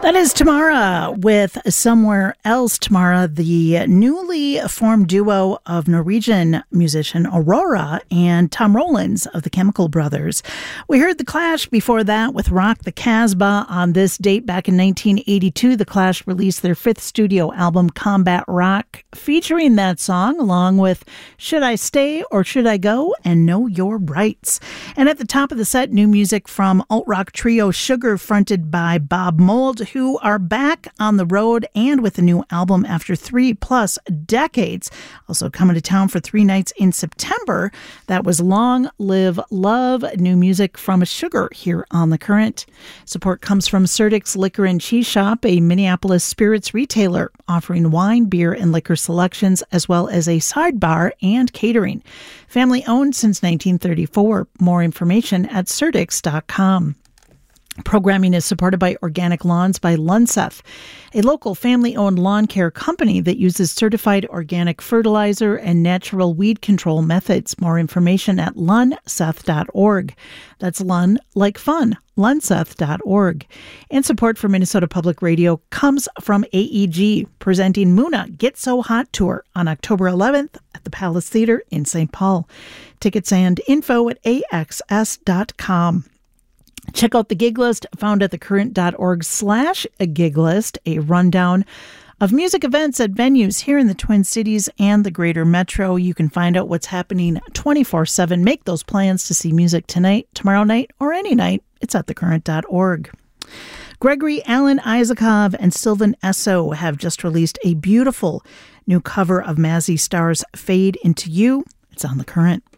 That is Tamara with Somewhere Else. Tamara, the newly formed duo of Norwegian musician Aurora and Tom Rowlands of the Chemical Brothers. We heard The Clash before that with Rock the Casbah. On this date back in 1982, The Clash released their fifth studio album, Combat Rock, featuring that song along with Should I Stay or Should I Go and Know Your Rights. And at the top of the set, new music from alt-rock trio Sugar, fronted by Bob Mould, who are back on the road and with a new album after 3+ decades. Also coming to town for 3 nights in September. That was Long Live Love, new music from Sugar here on The Current. Support comes from Surdyk's Liquor and Cheese Shop, a Minneapolis spirits retailer offering wine, beer, and liquor selections, as well as a sidebar and catering. Family owned since 1934. More information at surdyks.com. Programming is supported by Organic Lawns by Lunseth, a local family-owned lawn care company that uses certified organic fertilizer and natural weed control methods. More information at lunseth.org. That's Lun like fun, lunseth.org. And support for Minnesota Public Radio comes from AEG, presenting Muna Get So Hot Tour on October 11th at the Palace Theater in St. Paul. Tickets and info at axs.com. Check out the gig list found at thecurrent.org/gig list, a rundown of music events at venues here in the Twin Cities and the greater metro. You can find out what's happening 24/7. Make those plans to see music tonight, tomorrow night, or any night. It's at thecurrent.org. Gregory Alan Isakov and Sylvan Esso have just released a beautiful new cover of Mazzy Star's Fade Into You. It's on The Current.